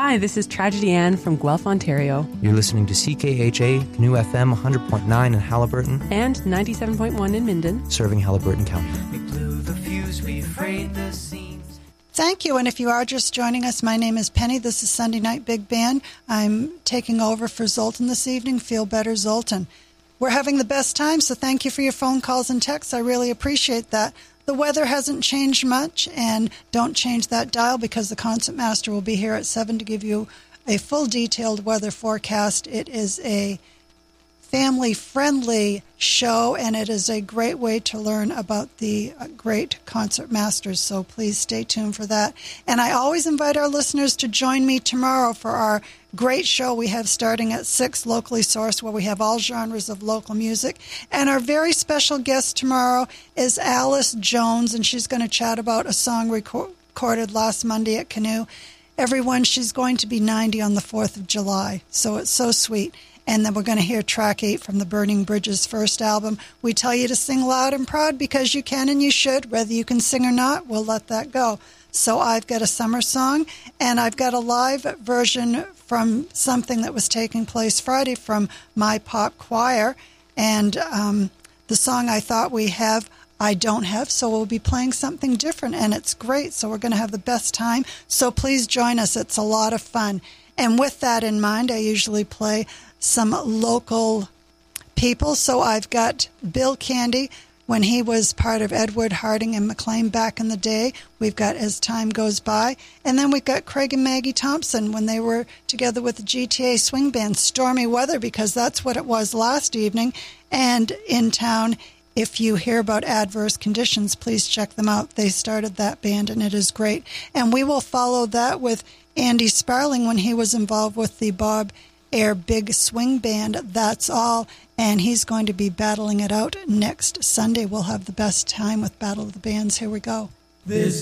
Hi, this is Tragedy Ann from Guelph, Ontario. You're listening to CKHA, New FM 100.9 in Haliburton. And 97.1 in Minden. Serving Haliburton County. We blew the fuse, we frayed the seams. Thank you, and if you are just joining us, my name is Penny. This is Sunday Night Big Band. I'm taking over for Zoltan this evening. Feel better, Zoltan. We're having the best time, so thank you for your phone calls and texts. I really appreciate that. The weather hasn't changed much, and don't change that dial because the concertmaster will be here at 7 to give you a full detailed weather forecast. It is a family-friendly show, and it is a great way to learn about the great concertmasters, so please stay tuned for that. And I always invite our listeners to join me tomorrow for our great show we have starting at 6, locally sourced, where we have all genres of local music. And our very special guest tomorrow is Alice Jones, and she's going to chat about a song recorded last Monday at Canoe. Everyone, she's going to be 90 on the 4th of July, so it's so sweet. And then we're going to hear track 8 from the Burning Bridges first album. We tell you to sing loud and proud because you can and you should. Whether you can sing or not, we'll let that go. So I've got a summer song, and I've got a live version from something that was taking place Friday from My Pop Choir. And the song I thought we have, I don't have, so we'll be playing something different, and it's great. So we're going to have the best time. So please join us. It's a lot of fun. And with that in mind, I usually play some local people. So I've got Bill Candy when he was part of Edward Harding and McLean back in the day. We've got As Time Goes By. And then we've got Craig and Maggie Thompson when they were together with the GTA Swing Band, Stormy Weather, because that's what it was last evening. And in town, if you hear about Adverse Conditions, please check them out. They started that band, and it is great. And we will follow that with Andy Sparling when he was involved with the Bob Air Big Swing Band, That's All, and he's going to be battling it out next Sunday. We'll have the best time with Battle of the Bands. Here we go. This